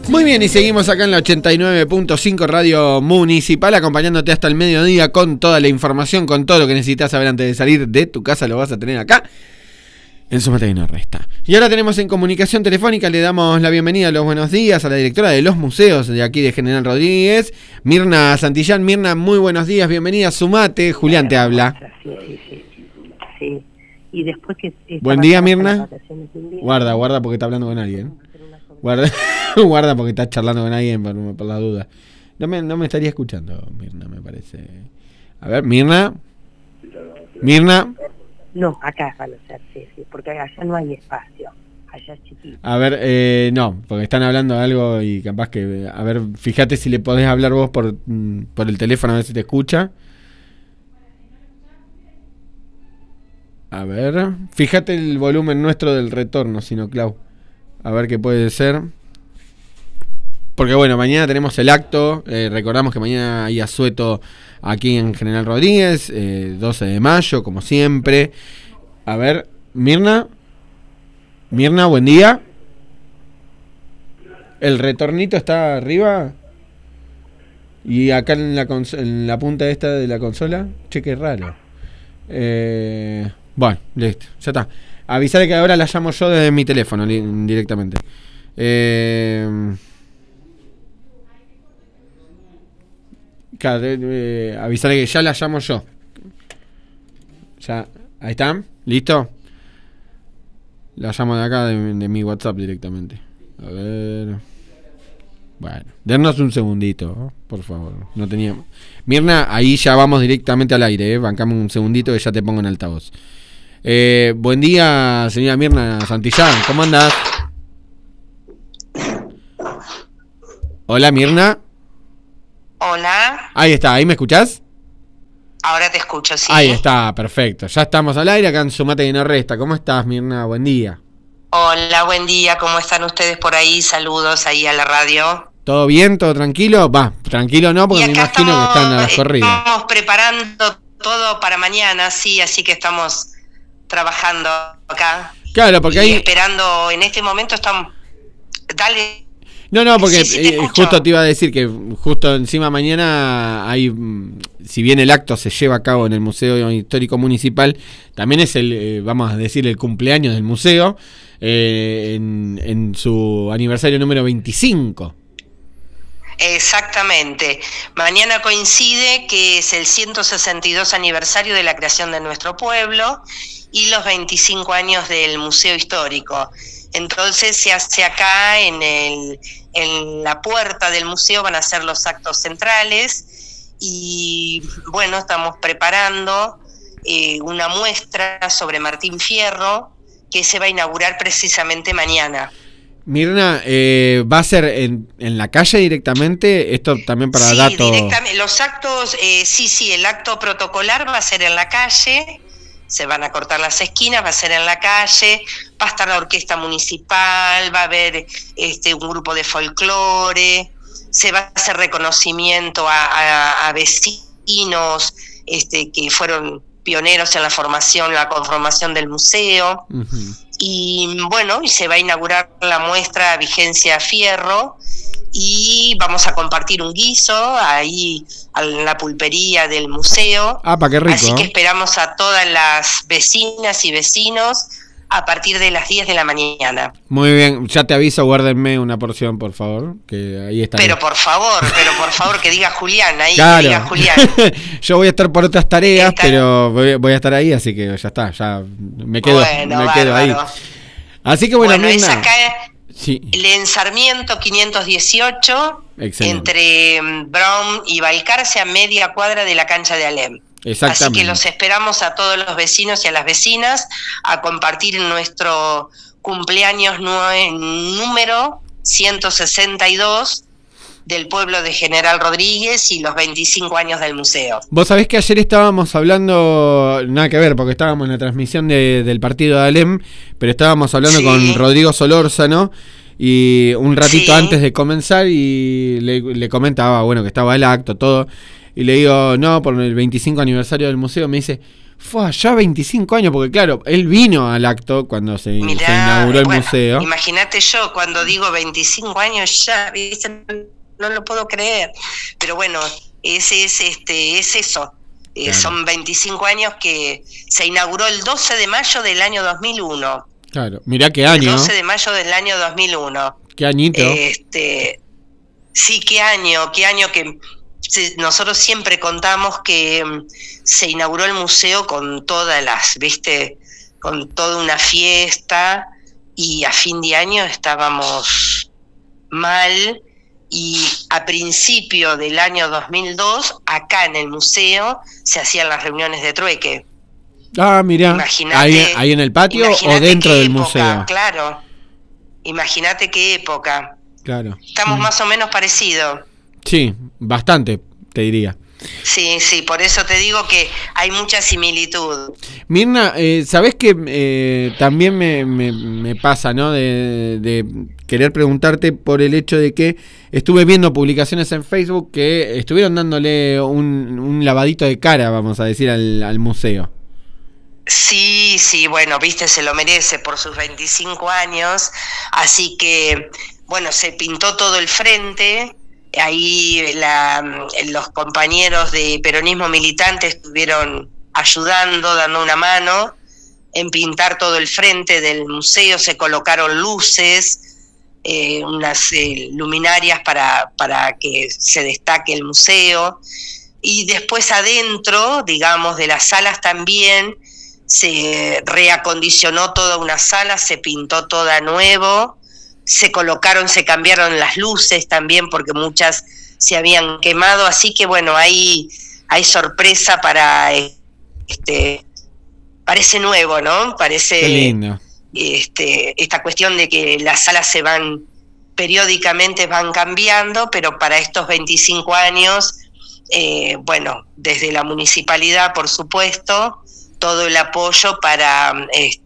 Muy bien, y seguimos acá en la 89.5 Radio Municipal, acompañándote hasta el mediodía con toda la información, con todo lo que necesitas saber antes de salir de tu casa, lo vas a tener acá en Sumate y no resta. Y ahora tenemos en comunicación telefónica, le damos la bienvenida, los buenos días a la directora de los museos de aquí de General Rodríguez, Mirna Santillán. Mirna, muy buenos días, bienvenida a Sumate, Julián te habla. Sí. Y después que... Buen día, Mirna. Guarda porque está hablando con alguien. Guarda porque está charlando con alguien por la duda. No me estaría escuchando, Mirna, me parece. A ver, Mirna. No, acá van a ser, sí, porque allá no hay espacio, allá es chiquito. A ver, no, porque están hablando algo y capaz que... A ver, fíjate si le podés hablar vos por el teléfono, a ver si te escucha. A ver, fíjate el volumen nuestro del retorno, sino Clau. A ver qué puede ser. Porque bueno, mañana tenemos el acto. Recordamos que mañana hay asueto aquí en General Rodríguez, 12 de mayo, como siempre. A ver, Mirna, buen día. ¿El retornito está arriba? Y acá en la punta esta de la consola. Che, qué raro. Bueno, listo, ya está. Avisale que ahora la llamo yo desde mi teléfono directamente. Avisale que ya la llamo yo. Ya, ahí está. ¿Listo? La llamo de acá de mi WhatsApp directamente. A ver. Bueno, dennos un segundito, ¿no? Por favor. No teníamos. Mirna, ahí ya vamos directamente al aire, bancame un segundito que ya te pongo en altavoz. Buen día, señora Mirna Santillán, ¿cómo andás? Hola, Mirna. Hola. Ahí está, ¿ahí me escuchás? Ahora te escucho, sí. Ahí está, perfecto. Ya estamos al aire acá en Sumate y no resta. ¿Cómo estás, Mirna? Buen día. Hola, buen día. ¿Cómo están ustedes por ahí? Saludos ahí a la radio. ¿Todo bien? ¿Todo tranquilo? Va, tranquilo no, porque me imagino que están a las corridas. Estamos preparando todo para mañana, sí, así que estamos trabajando acá. Claro, porque ahí esperando, en este momento estamos... Dale. No, porque sí, justo te iba a decir que justo encima mañana hay, si bien el acto se lleva a cabo en el Museo Histórico Municipal, también es vamos a decir, el cumpleaños del museo, en su aniversario número 25. Exactamente. Mañana coincide que es el 162 aniversario de la creación de nuestro pueblo y los 25 años del Museo Histórico. Entonces se hace acá en la puerta del museo, van a ser los actos centrales y bueno, estamos preparando una muestra sobre Martín Fierro que se va a inaugurar precisamente mañana. Mirna, ¿va a ser en la calle directamente? Esto también para sí, datos. Directamente. Los actos, sí, el acto protocolar va a ser en la calle. Se van a cortar las esquinas, va a ser en la calle, va a estar la orquesta municipal, va a haber un grupo de folclore, se va a hacer reconocimiento a vecinos que fueron pioneros en la conformación del museo. Uh-huh. Y bueno, y se va a inaugurar la muestra Vigencia Fierro y vamos a compartir un guiso ahí en la pulpería del museo. Qué rico. Así que esperamos a todas las vecinas y vecinos a partir de las 10 de la mañana. Muy bien, ya te aviso, guárdenme una porción, por favor, que ahí está. Pero por favor, que diga Julián, ahí claro. Que diga Julián. Yo voy a estar por otras tareas, pero voy a estar ahí, así que ya está, ya me quedo ahí. Así que bueno, es acá sí. En Sarmiento 518, excelente. Entre Brown y Balcarce, a media cuadra de la cancha de Alem. Exactamente. Así que los esperamos a todos los vecinos y a las vecinas a compartir nuestro cumpleaños número 162 del pueblo de General Rodríguez y los 25 años del museo. Vos sabés que ayer estábamos hablando, nada que ver, porque estábamos en la transmisión del partido de Alem, pero estábamos hablando con Rodrigo Solórzano, y un ratito antes de comenzar, y le comentaba, bueno, que estaba el acto, todo, y le digo, no, por el 25 aniversario del museo, me dice, Fue ya 25 años, porque claro, él vino al acto cuando se inauguró el museo. Imagínate yo, cuando digo 25 años ya, ¿viste? No lo puedo creer. Pero bueno, es eso. Claro. Son 25 años que se inauguró el 12 de mayo del año 2001. Claro, mirá qué año. El 12 de mayo del año 2001. Qué añito. Sí, qué año que nosotros siempre contamos que se inauguró el museo con todas las, ¿viste? Con toda una fiesta, y a fin de año estábamos mal, y a principio del año 2002, acá en el museo, se hacían las reuniones de trueque. Ah, mirá, ¿ahí en el patio o dentro del museo? Claro, imagínate qué época. Claro. Estamos más o menos parecidos. Sí, bastante, te diría. Sí, por eso te digo que hay mucha similitud. Mirna, ¿sabés que también me pasa, ¿no? De querer preguntarte por el hecho de que estuve viendo publicaciones en Facebook que estuvieron dándole un lavadito de cara, vamos a decir, al museo. Sí, bueno, viste, se lo merece por sus 25 años, así que, bueno, se pintó todo el frente. Ahí los compañeros de peronismo militante estuvieron ayudando, dando una mano en pintar todo el frente del museo. Se colocaron luces, unas luminarias para que se destaque el museo. Y después adentro, digamos, de las salas también, se reacondicionó toda una sala, se pintó toda nuevo. Se cambiaron las luces también, porque muchas se habían quemado, así que bueno, hay sorpresa para parece nuevo, ¿no? Parece qué lindo. Esta cuestión de que las salas periódicamente van cambiando, pero para estos 25 años, bueno, desde la municipalidad, por supuesto, todo el apoyo para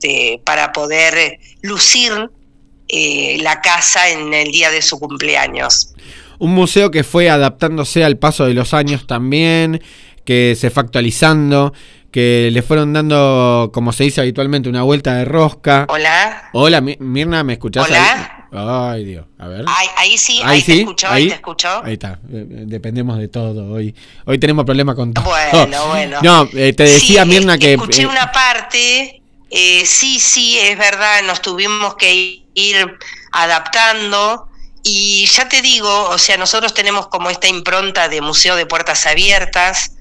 poder lucir la casa en el día de su cumpleaños. Un museo que fue adaptándose al paso de los años también, que se fue actualizando, que le fueron dando, como se dice habitualmente, una vuelta de rosca. Hola, Mirna, ¿me escuchás? Hola. Ahí? Ay, Dios, a ver. Ahí sí, ahí te escucho, ahí te escucho. Ahí está, dependemos de todo hoy tenemos problemas con todo. Bueno. No, te decía, sí, Mirna, que... Escuché una parte, sí, es verdad, nos tuvimos que ir adaptando, y ya te digo, o sea, nosotros tenemos como esta impronta de museo de puertas abiertas.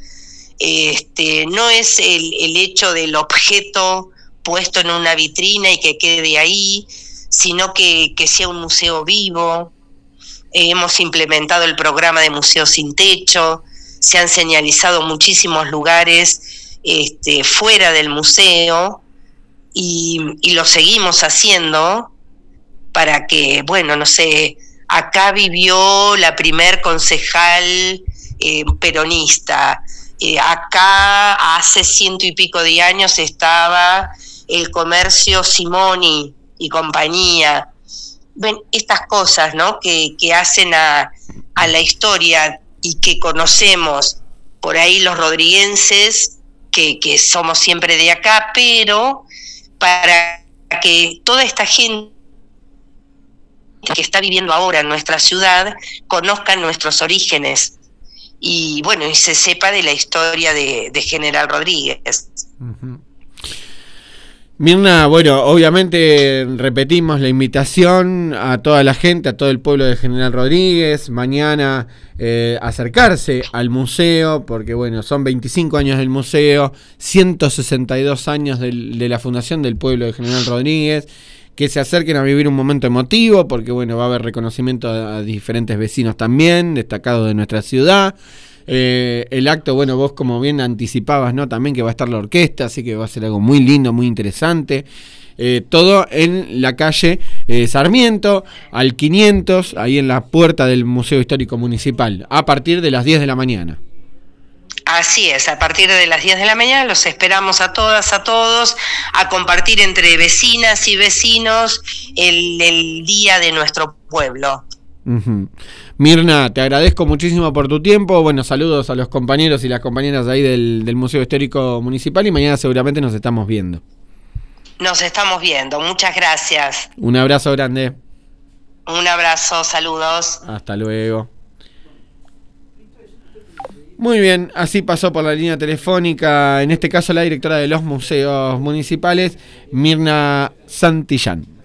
No es el hecho del objeto puesto en una vitrina y que quede ahí, sino que sea un museo vivo. Hemos implementado el programa de Museo Sin Techo, se han señalizado muchísimos lugares fuera del museo, y lo seguimos haciendo para que, bueno, no sé, acá vivió la primer concejal peronista. Acá hace 100 y pico de años estaba el comercio Simoni y compañía. Ven, estas cosas, ¿no? que hacen a la historia, y que conocemos por ahí los rodriguenses, que somos siempre de acá, pero para que toda esta gente que está viviendo ahora en nuestra ciudad conozcan nuestros orígenes, y bueno, y se sepa de la historia de General Rodríguez. Uh-huh. Mirna, bueno, obviamente repetimos la invitación a toda la gente, a todo el pueblo de General Rodríguez, mañana acercarse al museo, porque bueno, son 25 años del museo, 162 años de la fundación del pueblo de General Rodríguez, que se acerquen a vivir un momento emotivo, porque bueno, va a haber reconocimiento a diferentes vecinos también, destacados de nuestra ciudad. El acto, bueno, vos como bien anticipabas, ¿no? También que va a estar la orquesta, así que va a ser algo muy lindo, muy interesante. Todo en la calle Sarmiento, al 500, ahí en la puerta del Museo Histórico Municipal, a partir de las 10 de la mañana. Así es, a partir de las 10 de la mañana los esperamos a todas, a todos, a compartir entre vecinas y vecinos el día de nuestro pueblo. Uh-huh. Mirna, te agradezco muchísimo por tu tiempo. Bueno, saludos a los compañeros y las compañeras ahí del Museo Histórico Municipal y mañana seguramente nos estamos viendo. Nos estamos viendo, muchas gracias. Un abrazo grande. Un abrazo, saludos. Hasta luego. Muy bien, así pasó por la línea telefónica, en este caso la directora de los museos municipales, Mirna Santillán.